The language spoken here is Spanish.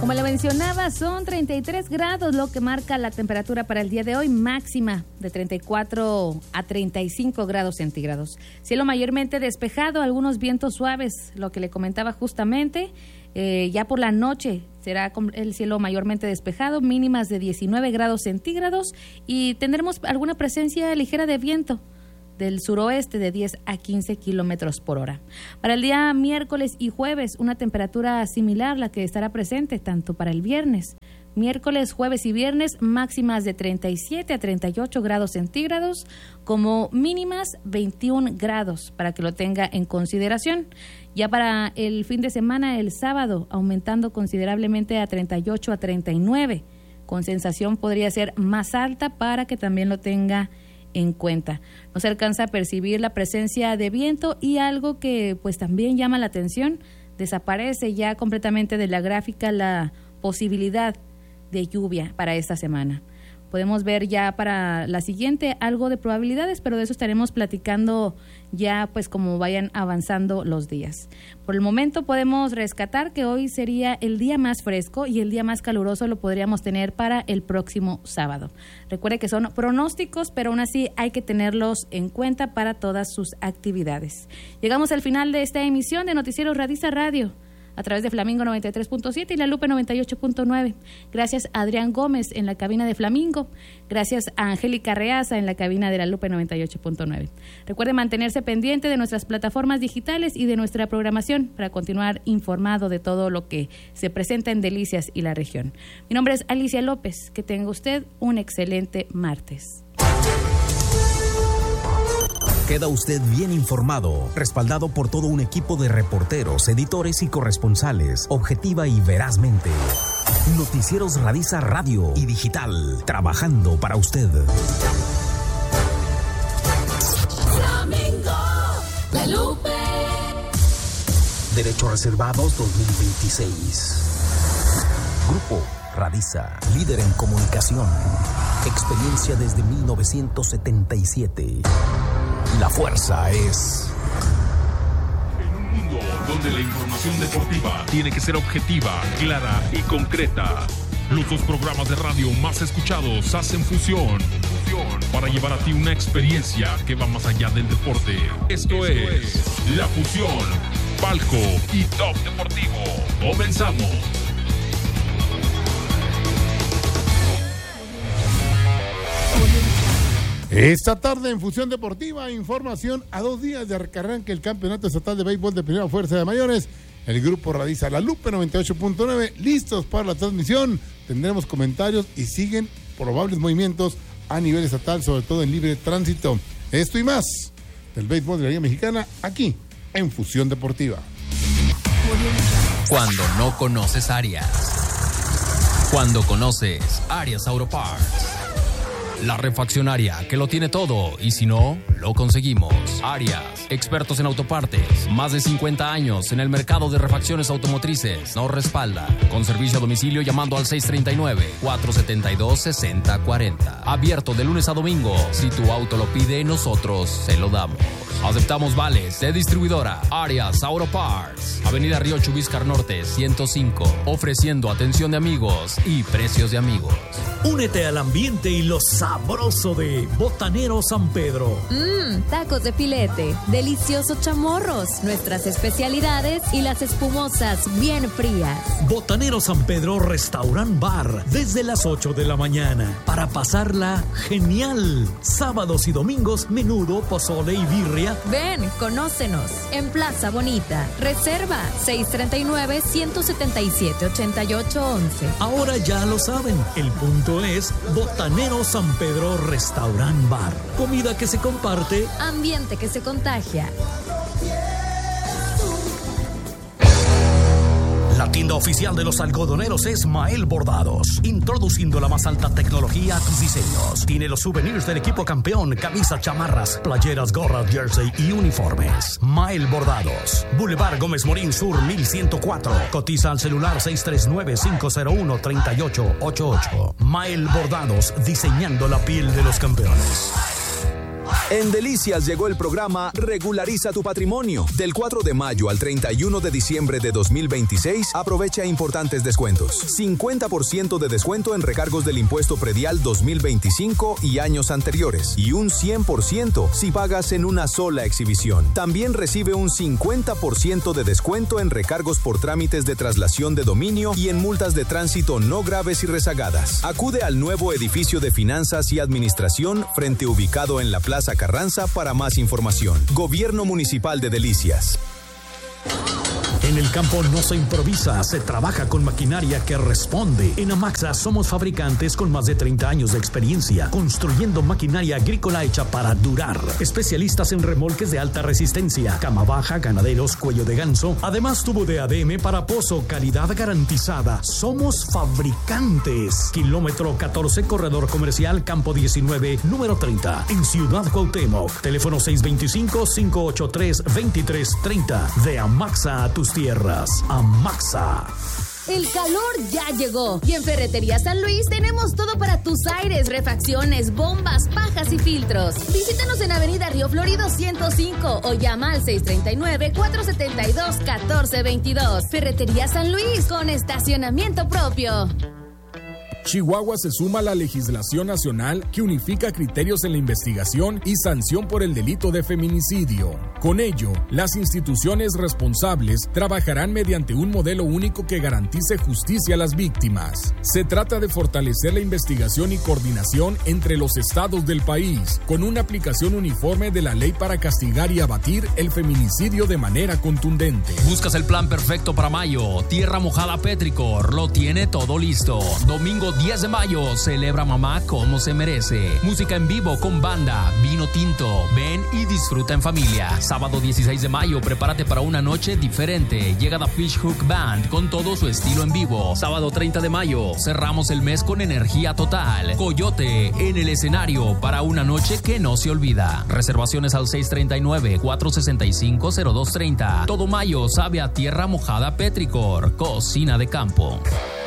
Como le mencionaba, son 33 grados lo que marca la temperatura para el día de hoy, máxima de 34 a 35 grados centígrados. Cielo mayormente despejado, algunos vientos suaves, lo que le comentaba justamente. Ya por la noche será el cielo mayormente despejado, mínimas de 19 grados centígrados y tendremos alguna presencia ligera de viento del suroeste de 10 a 15 kilómetros por hora. Para el día miércoles y jueves, una temperatura similar la que estará presente tanto para el viernes. Miércoles, jueves y viernes, máximas de 37 a 38 grados centígrados, como mínimas 21 grados, para que lo tenga en consideración. Ya para el fin de semana, el sábado, aumentando considerablemente a 38 a 39, con sensación podría ser más alta para que también lo tenga en cuenta. No se alcanza a percibir la presencia de viento y algo que pues también llama la atención, desaparece ya completamente de la gráfica la posibilidad de lluvia para esta semana. Podemos ver ya para la siguiente algo de probabilidades, pero de eso estaremos platicando ya pues como vayan avanzando los días. Por el momento podemos rescatar que hoy sería el día más fresco y el día más caluroso lo podríamos tener para el próximo sábado. Recuerde que son pronósticos, pero aún así hay que tenerlos en cuenta para todas sus actividades. Llegamos al final de esta emisión de Noticieros Radiza Radio, a través de Flamingo 93.7 y La Lupe 98.9. Gracias a Adrián Gómez en la cabina de Flamingo. Gracias a Angélica Reaza en la cabina de La Lupe 98.9. Recuerde mantenerse pendiente de nuestras plataformas digitales y de nuestra programación para continuar informado de todo lo que se presenta en Delicias y la región. Mi nombre es Alicia López. Que tenga usted un excelente martes. Queda usted bien informado, respaldado por todo un equipo de reporteros, editores y corresponsales, objetiva y verazmente. Noticieros Radiza Radio y Digital, trabajando para usted. Flamingo, La Lupe. Derechos reservados 2026. Grupo Radiza, líder en comunicación. Experiencia desde 1977. La fuerza es... En un mundo donde la información deportiva tiene que ser objetiva, clara y concreta, los dos programas de radio más escuchados hacen fusión para llevar a ti una experiencia que va más allá del deporte. Esto es La Fusión, Palco y Top Deportivo. Comenzamos. Esta tarde en Fusión Deportiva, información a 2 días de que arranque el Campeonato Estatal de Béisbol de Primera Fuerza de Mayores. El grupo Radiza La Lupe 98.9, listos para la transmisión. Tendremos comentarios y siguen probables movimientos a nivel estatal, sobre todo en libre tránsito. Esto y más del béisbol de la Liga Mexicana aquí en Fusión Deportiva. Cuando no conoces Arias. Cuando conoces Arias Auto Parts. La refaccionaria que lo tiene todo y si no, lo conseguimos. Arias, expertos en autopartes, más de 50 años en el mercado de refacciones automotrices. Nos respalda con servicio a domicilio llamando al 639-472-6040. Abierto de lunes a domingo. Si tu auto lo pide, nosotros se lo damos. Aceptamos vales de distribuidora Arias Auto Parts. Avenida Río Chubíscar Norte 105. Ofreciendo atención de amigos y precios de amigos. Únete al ambiente y lo sabroso de Botanero San Pedro. Tacos de filete, deliciosos chamorros, nuestras especialidades y las espumosas bien frías. Botanero San Pedro Restaurant Bar, desde las 8 de la mañana, para pasarla genial. Sábados y domingos, menudo, pozole y birria. Ven, conócenos, en Plaza Bonita. Reserva 639-177-8811. Ahora ya lo saben, el punto es Botanero San Pedro Restaurant Bar. Comida que se comparte, ambiente que se contagia. La tienda oficial de los algodoneros es Mael Bordados, introduciendo la más alta tecnología a tus diseños. Tiene los souvenirs del equipo campeón, camisas, chamarras, playeras, gorras, jersey y uniformes. Mael Bordados, Boulevard Gómez Morín Sur 1104. Cotiza al celular 639-501-3888. Mael Bordados, diseñando la piel de los campeones. En Delicias llegó el programa Regulariza tu Patrimonio. Del 4 de mayo al 31 de diciembre de 2026, aprovecha importantes descuentos. 50% de descuento en recargos del impuesto predial 2025 y años anteriores. Y un 100% si pagas en una sola exhibición. También recibe un 50% de descuento en recargos por trámites de traslación de dominio y en multas de tránsito no graves y rezagadas. Acude al nuevo edificio de Finanzas y Administración frente ubicado en la Plaza Carranza para más información. Gobierno Municipal de Delicias. En el campo no se improvisa, se trabaja con maquinaria que responde. En Amaxa somos fabricantes con más de 30 años de experiencia, construyendo maquinaria agrícola hecha para durar. Especialistas en remolques de alta resistencia, cama baja, ganaderos, cuello de ganso. Además, tubo de ADM para pozo, calidad garantizada. Somos fabricantes. Kilómetro 14, corredor comercial, campo 19, número 30, en Ciudad Cuauhtémoc. Teléfono 625-583-2330. De Amaxa a tus tierras. Amaxa. El calor ya llegó y en Ferretería San Luis tenemos todo para tus aires, refacciones, bombas, pajas y filtros. Visítanos en Avenida Río Florido 105 o llama al 639-472-1422. Ferretería San Luis con estacionamiento propio. Chihuahua se suma a la legislación nacional que unifica criterios en la investigación y sanción por el delito de feminicidio. Con ello, las instituciones responsables trabajarán mediante un modelo único que garantice justicia a las víctimas. Se trata de fortalecer la investigación y coordinación entre los estados del país, con una aplicación uniforme de la ley para castigar y abatir el feminicidio de manera contundente. Buscas el plan perfecto para mayo. Tierra Mojada Petricor lo tiene todo listo. Domingo 10 de mayo, celebra mamá como se merece. Música en vivo con banda, vino tinto. Ven y disfruta en familia. Sábado 16 de mayo, prepárate para una noche diferente. Llega The Fish Hook Band con todo su estilo en vivo. Sábado 30 de mayo, cerramos el mes con energía total. Coyote en el escenario para una noche que no se olvida. Reservaciones al 639-465-0230. Todo mayo sabe a Tierra Mojada Petricor, cocina de campo.